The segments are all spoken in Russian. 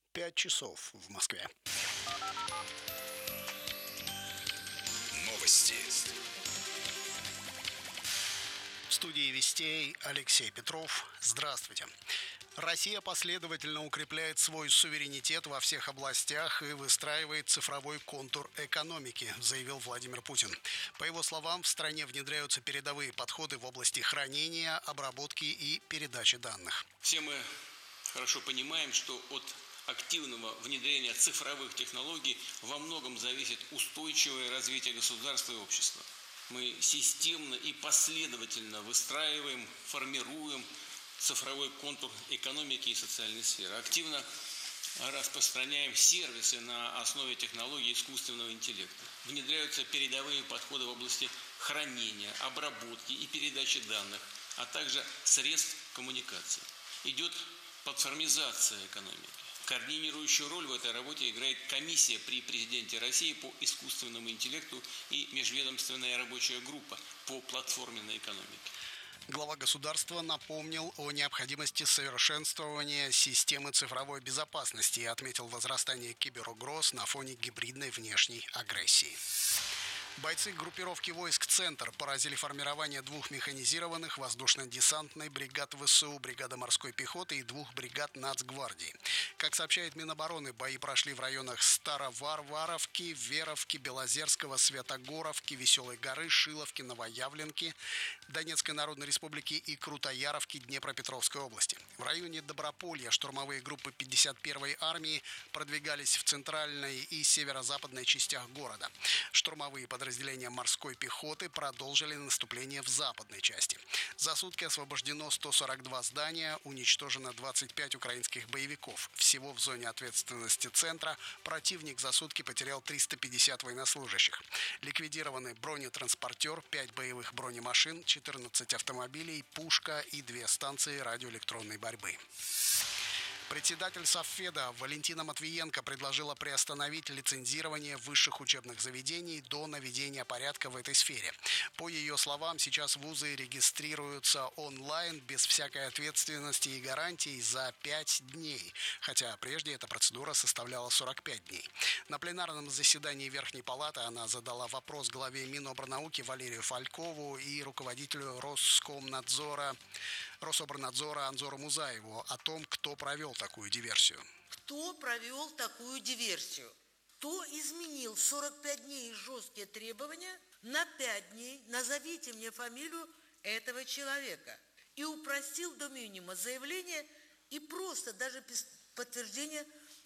5 часов в Москве. Новости. В студии Вестей Алексей Петров. Здравствуйте. Россия последовательно укрепляет свой суверенитет во всех областях и выстраивает цифровой контур экономики, заявил Владимир Путин. По его словам, в стране внедряются передовые подходы в области хранения, обработки и передачи данных. Все мы хорошо понимаем, что от активного внедрения цифровых технологий во многом зависит устойчивое развитие государства и общества. Мы системно и последовательно выстраиваем, формируем цифровой контур экономики и социальной сферы. Активно распространяем сервисы на основе технологий искусственного интеллекта. Внедряются передовые подходы в области хранения, обработки и передачи данных, а также средств коммуникации. Идет платформизация экономики. Координирующую роль в этой работе играет комиссия при президенте России по искусственному интеллекту и межведомственная рабочая группа по платформенной экономике. Глава государства напомнил о необходимости совершенствования системы цифровой безопасности и отметил возрастание киберугроз на фоне гибридной внешней агрессии. Бойцы группировки войск «Центр» поразили формирование 2 механизированных воздушно-десантной бригад ВСУ, бригады морской пехоты и 2 бригад Нацгвардии. Как сообщает Минобороны, бои прошли в районах Староварваровки, Веровки, Белозерского, Святогоровки, Веселой горы, Шиловки, Новоявленки, Донецкой Народной Республики и Крутояровки Днепропетровской области. В районе Доброполья штурмовые группы 51-й армии продвигались в центральной и северо-западной частях города. Штурмовые подразделения морской пехоты продолжили наступление в западной части. За сутки освобождено 142 здания, уничтожено 25 украинских боевиков. Всего в зоне ответственности центра противник за сутки потерял 350 военнослужащих. Ликвидированы бронетранспортер, 5 боевых бронемашин, 14 автомобилей, пушка и 2 станции радиоэлектронной борьбы. Председатель Совфеда Валентина Матвиенко предложила приостановить лицензирование высших учебных заведений до наведения порядка в этой сфере. По ее словам, сейчас вузы регистрируются онлайн без всякой ответственности и гарантий за 5 дней, хотя прежде эта процедура составляла 45 дней. На пленарном заседании Верхней Палаты она задала вопрос главе Минобрнауки Валерию Фалькову и руководителю Рособорнадзора Анзору Музаеву о том, кто провел такую диверсию. Кто провел такую диверсию? Кто изменил 45 дней жесткие требования на 5 дней? Назовите мне фамилию этого человека. И упростил до минимума заявление и просто даже без подтверждения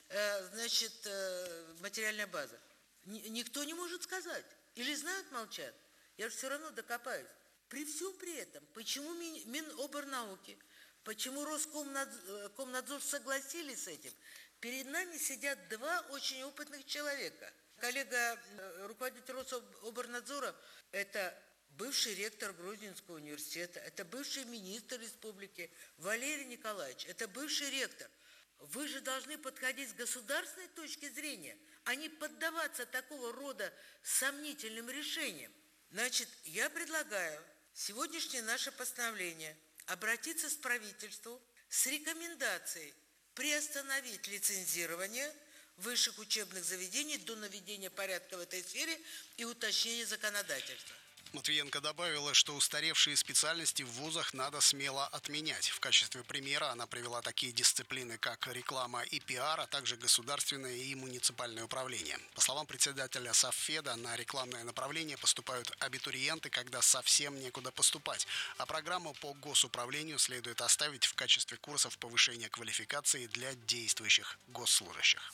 материальная база. Никто не может сказать. Или знают, молчат. Я же все равно докопаюсь. При всем при этом, почему Минобрнауки, почему Роскомнадзор согласились с этим? Перед нами сидят 2 очень опытных человека. Коллега, руководитель Рособорнадзора, это бывший ректор Грозненского университета, это бывший министр республики Валерий Николаевич, это бывший ректор. Вы же должны подходить с государственной точки зрения, а не поддаваться такого рода сомнительным решениям. Значит, я предлагаю сегодняшнее наше постановление обратиться с правительству с рекомендацией приостановить лицензирование высших учебных заведений до наведения порядка в этой сфере и уточнения законодательства. Матвиенко добавила, что устаревшие специальности в вузах надо смело отменять. В качестве примера она привела такие дисциплины, как реклама и пиар, а также государственное и муниципальное управление. По словам председателя Совфеда, на рекламное направление поступают абитуриенты, когда совсем некуда поступать, а программу по госуправлению следует оставить в качестве курсов повышения квалификации для действующих госслужащих.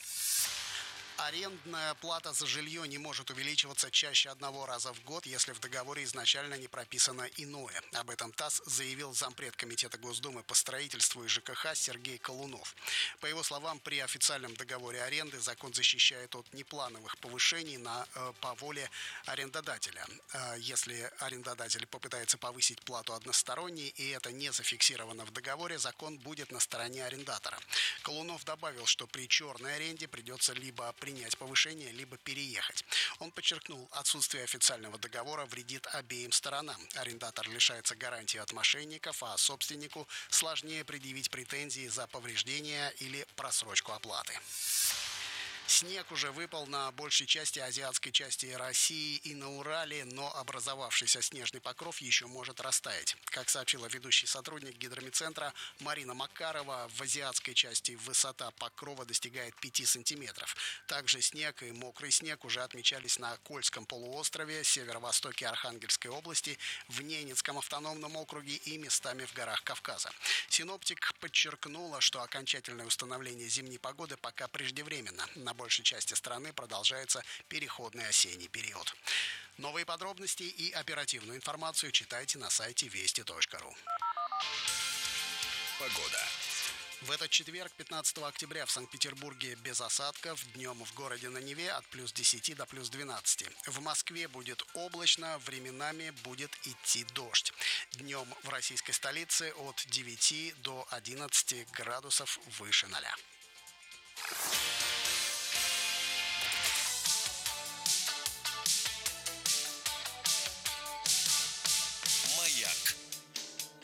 Арендная плата за жилье не может увеличиваться чаще 1 раза в год, если в договоре изначально не прописано иное. Об этом ТАСС заявил зампред Комитета Госдумы по строительству и ЖКХ Сергей Колунов. По его словам, при официальном договоре аренды закон защищает от неплановых повышений по воле арендодателя. Если арендодатель попытается повысить плату односторонне, и это не зафиксировано в договоре, закон будет на стороне арендатора. Колунов добавил, что при черной аренде придется либо принять принять повышение, либо переехать. Он подчеркнул, отсутствие официального договора вредит обеим сторонам. Арендатор лишается гарантии от мошенников, а собственнику сложнее предъявить претензии за повреждения или просрочку оплаты. Снег уже выпал на большей части азиатской части России и на Урале, но образовавшийся снежный покров еще может растаять. Как сообщила ведущий сотрудник гидромедцентра Марина Макарова, в азиатской части высота покрова достигает 5 сантиметров. Также снег и мокрый снег уже отмечались на Кольском полуострове, северо-востоке Архангельской области, в Ненецком автономном округе и местами в горах Кавказа. Синоптик подчеркнула, что окончательное установление зимней погоды пока преждевременно. На большей части страны продолжается переходный осенний период. Новые подробности и оперативную информацию читайте на сайте вести.ру. Погода. В этот четверг, 15 октября, в Санкт-Петербурге без осадков, днем в городе на Неве от плюс 10 до плюс 12. В Москве будет облачно, временами будет идти дождь. Днем в российской столице от 9 до 11 градусов выше 0.